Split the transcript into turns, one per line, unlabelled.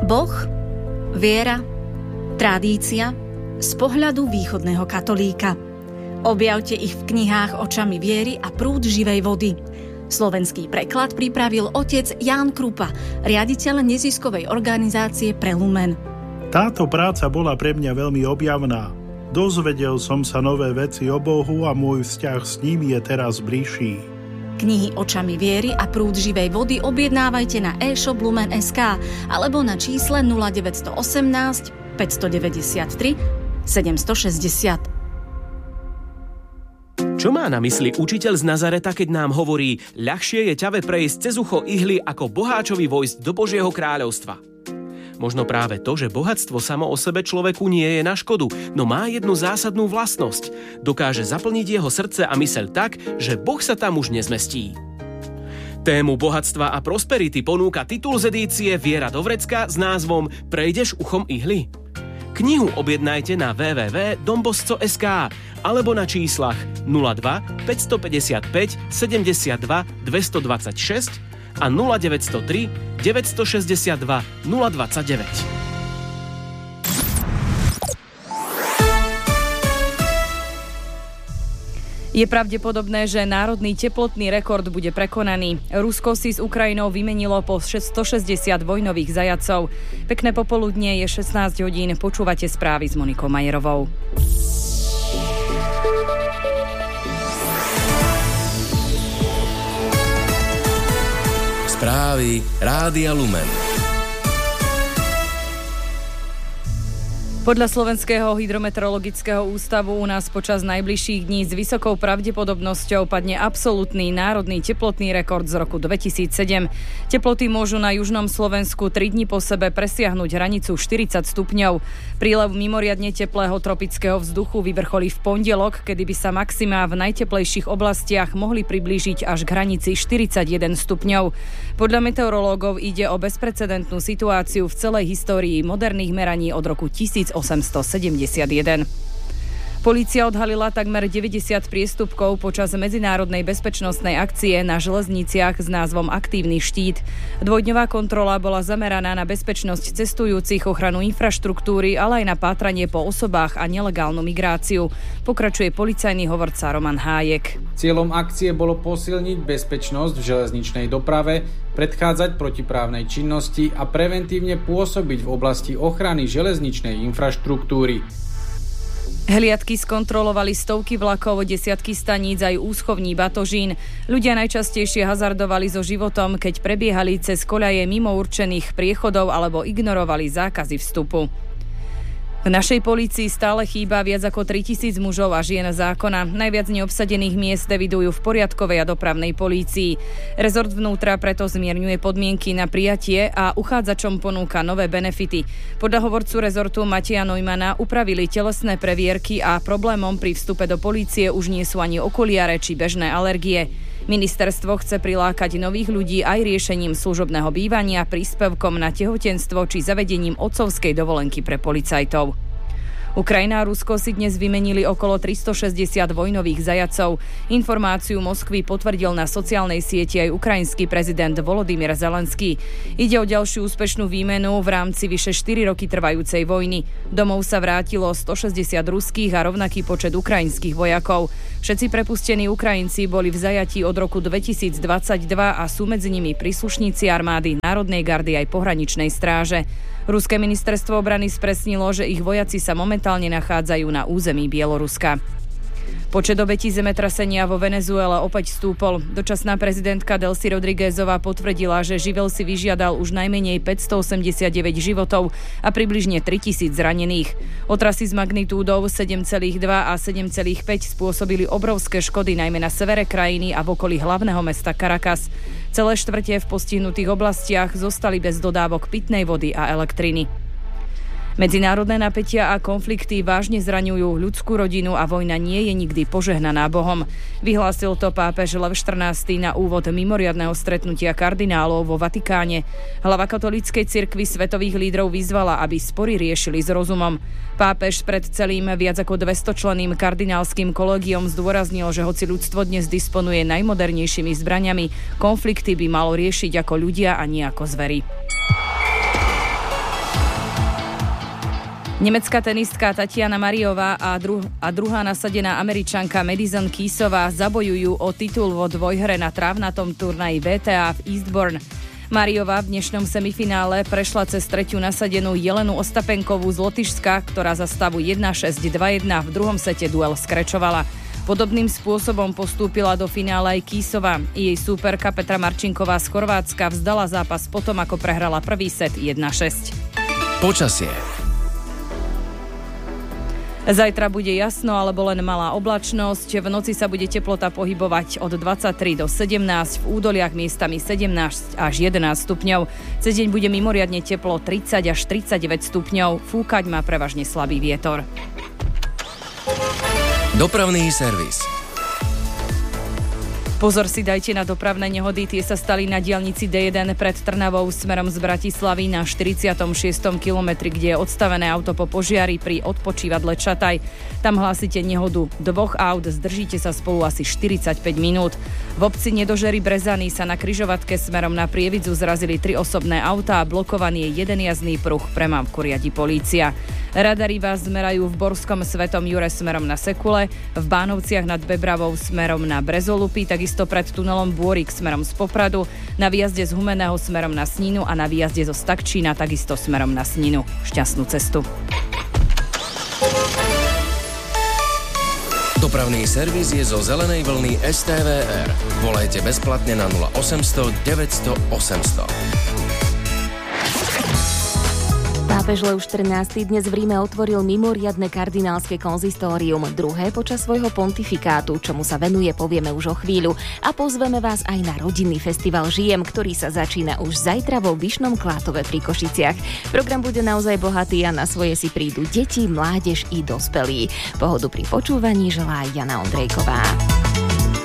Boh, viera, tradícia z pohľadu východného katolíka. Objavte ich v knihách Očami viery a Prúd živej vody. Slovenský preklad pripravil otec Ján Krupa, riaditeľ neziskovej organizácie Prelumen.
Táto práca bola pre mňa veľmi objavná. Dozvedel som sa nové veci o Bohu a môj vzťah s ním je teraz bližší.
Knihy Očami viery a Prúd živej vody objednávajte na e-shop Lumen.sk alebo na čísle 0918 593 760.
Čo má na mysli učiteľ z Nazareta, keď nám hovorí, ľahšie je ťave prejsť cez ucho ihly, ako boháčovi vojsť do Božieho kráľovstva? Možno práve to, že bohatstvo samo o sebe človeku nie je na škodu, no má jednu zásadnú vlastnosť. Dokáže zaplniť jeho srdce a myseľ tak, že Boh sa tam už nezmestí. Tému bohatstva a prosperity ponúka titul z edície Viera do vrecka s názvom Prejdeš uchom ihly? Knihu objednajte na www.dombosco.sk alebo na číslach 02 555 72 226 a 0903 962 029.
Je pravdepodobné, že národný teplotný rekord bude prekonaný. Rusko si s Ukrajinou vymenilo po 160 vojnových zajatcov. Pekné popoludnie, je 16 hodín. Počúvate správy s Monikou Majerovou.
Správy Rádia Lumen.
Podľa Slovenského hydrometeorologického ústavu u nás počas najbližších dní s vysokou pravdepodobnosťou padne absolútny národný teplotný rekord z roku 2007. Teploty môžu na južnom Slovensku 3 dni po sebe presiahnuť hranicu 40 stupňov. Prílev mimoriadne teplého tropického vzduchu vyvrcholí v pondelok, kedy by sa maximá v najteplejších oblastiach mohli priblížiť až k hranici 41 stupňov. Podľa meteorológov ide o bezprecedentnú situáciu v celej histórii moderných meraní od roku 1871. Polícia odhalila takmer 90 priestupkov počas medzinárodnej bezpečnostnej akcie na železniciach s názvom Aktívny štít. Dvojdňová kontrola bola zameraná na bezpečnosť cestujúcich, ochranu infraštruktúry, ale aj na pátranie po osobách a nelegálnu migráciu. Pokračuje policajný hovorca Roman Hájek.
Cieľom akcie bolo posilniť bezpečnosť v železničnej doprave, predchádzať protiprávnej činnosti a preventívne pôsobiť v oblasti ochrany železničnej infraštruktúry.
Hliadky skontrolovali stovky vlakov, desiatky staníc aj úschovní batožín. Ľudia najčastejšie hazardovali so životom, keď prebiehali cez koľaje mimo určených priechodov alebo ignorovali zákazy vstupu. V našej polícii stále chýba viac ako 3000 mužov a žien zákona. Najviac neobsadených miest evidujú v poriadkovej a dopravnej polícii. Rezort vnútra preto zmierňuje podmienky na prijatie a uchádzačom ponúka nové benefity. Podľa hovorcu rezortu Mateja Neumana upravili telesné previerky a problémom pri vstupe do polície už nie sú ani okuliare či bežné alergie. Ministerstvo chce prilákať nových ľudí aj riešením služobného bývania, príspevkom na tehotenstvo či zavedením otcovskej dovolenky pre policajtov. Ukrajina a Rusko si dnes vymenili okolo 360 vojnových zajatcov. Informáciu Moskvy potvrdil na sociálnej sieti aj ukrajinský prezident Volodymyr Zelenský. Ide o ďalšiu úspešnú výmenu v rámci vyše 4 roky trvajúcej vojny. Domov sa vrátilo 160 ruských a rovnaký počet ukrajinských vojakov. Všetci prepustení Ukrajinci boli v zajatí od roku 2022 a sú medzi nimi príslušníci armády, Národnej gardy aj pohraničnej stráže. Ruské ministerstvo obrany spresnilo, že ich vojaci sa momentálne nachádzajú na území Bieloruska. Počet obetí zemetrasenia vo Venezuele opäť stúpol. Dočasná prezidentka Delcy Rodriguezová potvrdila, že živel si vyžiadal už najmenej 589 životov a približne 3000 zranených. Otrasy s magnitúdou 7,2 a 7,5 spôsobili obrovské škody najmä na severe krajiny a v okolí hlavného mesta Caracas. Celé štvrte v postihnutých oblastiach zostali bez dodávok pitnej vody a elektriny. Medzinárodné napätia a konflikty vážne zraňujú ľudskú rodinu a vojna nie je nikdy požehnaná Bohom. Vyhlásil to pápež Lev XIV na úvod mimoriadneho stretnutia kardinálov vo Vatikáne. Hlava katolíckej cirkvi svetových lídrov vyzvala, aby spory riešili s rozumom. Pápež pred celým viac ako 200-členným kardinálskym kolegiom zdôraznil, že hoci ľudstvo dnes disponuje najmodernejšími zbraňami, konflikty by malo riešiť ako ľudia a nie ako zveri. Nemecká tenistka Tatiana Mariová a druhá nasadená Američanka Madison Keysová zabojujú o titul vo dvojhre na trávnatom turnaji WTA v Eastbourne. Mariová v dnešnom semifinále prešla cez tretiu nasadenú Jelenu Ostapenkovú z Lotyšska, ktorá za stavu 1-6, 2-1 v druhom sete duel skrečovala. Podobným spôsobom postúpila do finále aj Keysová. Jej súperka Petra Marčinková z Chorvátska vzdala zápas potom, ako prehrala prvý set 1-6.
Počasie.
Zajtra bude jasno alebo len malá oblačnosť. V noci sa bude teplota pohybovať od 23 do 17, v údoliach miestami 17 až 11 stupňov. Cez deň bude mimoriadne teplo 30 až 39 stupňov. Fúkať má prevažne slabý vietor.
Dopravný servis.
Pozor si dajte na dopravné nehody, tie sa stali na diaľnici D1 pred Trnavou smerom z Bratislavy na 46. kilometri, kde je odstavené auto po požiari pri odpočívadle Čataj. Tam hlásite nehodu 2 aut, zdržíte sa spolu asi 45 minút. V obci Nedožery Brezany sa na križovatke smerom na Prievidzu zrazili 3 osobné autá a blokovaný je jeden jazdný pruh, premávku riadi polícia. Radary vás zmerajú v Borskom Svetom Jure smerom na Sekule, v Bánovciach nad Bebravou smerom na Brezolupy, takisto pred tunelom Bôrik smerom z Popradu, na výjazde z Humenného smerom na Sninu a na výjazde zo Stakčína takisto smerom na Sninu. Šťastnú cestu.
Dopravný servis je zo zelenej vlny STVR. Volajte bezplatne na 0800 900 800.
Pápež Lev XIV dnes v Ríme otvoril mimoriadne kardinálske konzistórium, druhé počas svojho pontifikátu, čomu sa venuje, povieme už o chvíľu. A pozveme vás aj na rodinný festival Žijem, ktorý sa začína už zajtra vo Vyšnom Klátove pri Košiciach. Program bude naozaj bohatý a na svoje si prídu deti, mládež i dospelí. Pohodu pri počúvaní želá Jana Ondrejková.